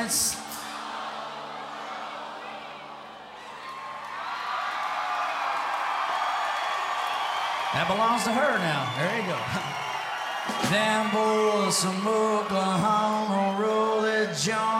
dance. That belongs to her now. There you go. Them boys from Oklahoma roll their joint.